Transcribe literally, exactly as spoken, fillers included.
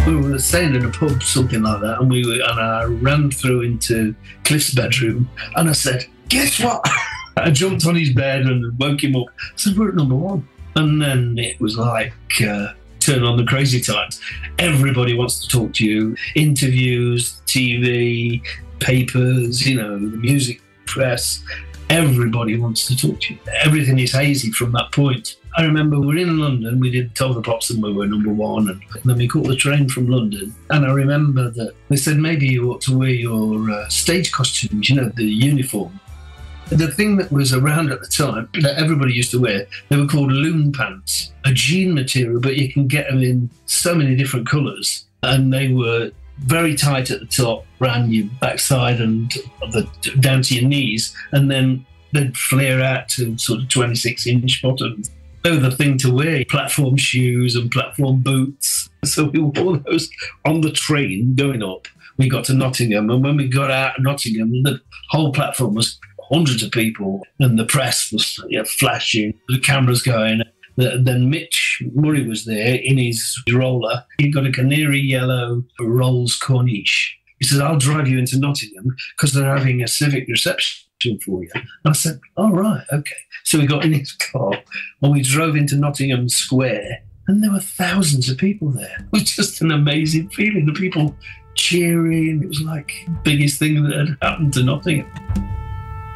We were staying in a pub, something like that, and we were, and I ran through into Cliff's bedroom, and I said, "Guess what?" I jumped on his bed and woke him up. I said, "We're at number one." And then it was like, uh, turn on the crazy times. Everybody wants to talk to you. Interviews, T V, papers, you know, the music press. Everybody wants to talk to you. Everything is hazy from that point. I remember we were in London, we did Tell the Pops and we were number one, and then we caught the train from London. And I remember that they said, maybe you ought to wear your uh, stage costumes, you know, the uniform. The thing that was around at the time that everybody used to wear, they were called loon pants, a jean material, but you can get them in so many different colours. And they were very tight at the top, around your backside and the, down to your knees, and then they'd flare out to sort of twenty-six inch bottoms. They were the thing to wear, platform shoes and platform boots. So we wore those on the train going up. We got to Nottingham, and when we got out of Nottingham, the whole platform was hundreds of people, and the press was you know, flashing, the cameras going. Then Mitch Murray was there in his roller. He got a canary yellow Rolls Corniche. He said, "I'll drive you into Nottingham because they're having a civic reception for you." And I said, "All right, okay." So we got in his car and we drove into Nottingham Square, and there were thousands of people there. It was just an amazing feeling. The people cheering. It was like the biggest thing that had happened to Nottingham.